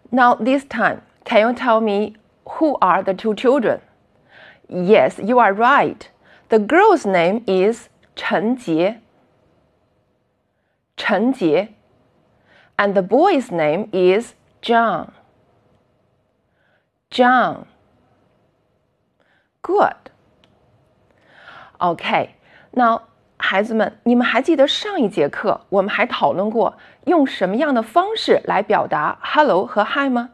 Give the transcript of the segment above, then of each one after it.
Now this time, can you tell me who are the two children? Yes, you are right. The girl's name is 陈洁. 陈洁. And the boy's name is John. John. Good. OK, now 孩子们，你们还记得上一节课我们还讨论过用什么样的方式来表达 hello 和 hi 吗？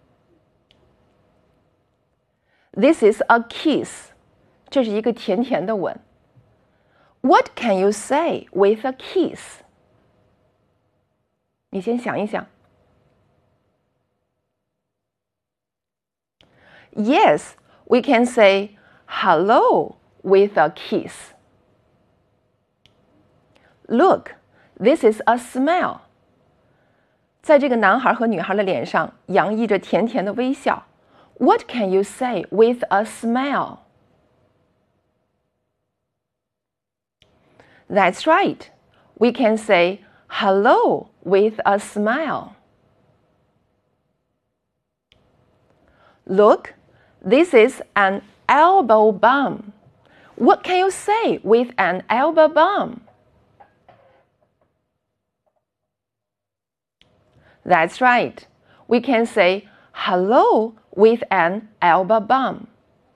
This is a kiss. 这是一个甜甜的吻。What can you say with a kiss? 你先想一想。Yes, we can say hello with a kiss. Look, this is a smile. 在这个男孩和女孩的脸上洋溢着甜甜的微笑。What can you say with a smile? That's right. We can say hello with a smile. Look, this is an elbow balm. What can you say with an elbow balm? That's right. We can say hello with an elbow balm.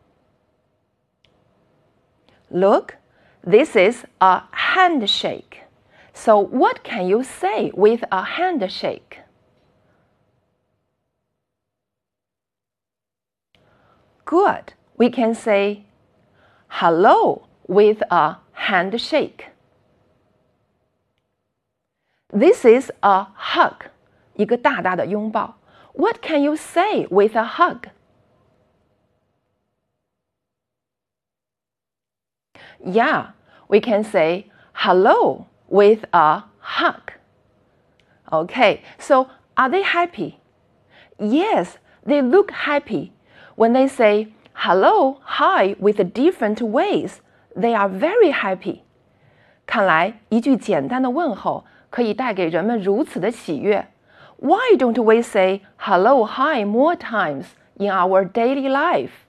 Look, this is a handshake. So what can you say with a handshake? Good. We can say hello with a handshake. This is a hug. 一个大大的拥抱。What can you say with a hug? Yeah, we can say hello with a hug. Okay, so are they happy? Yes, they look happy. When they say hello, hi with different ways, they are very happy. 看来一句简单的问候可以带给人们如此的喜悦。Why don't we say hello, hi more times in our daily life?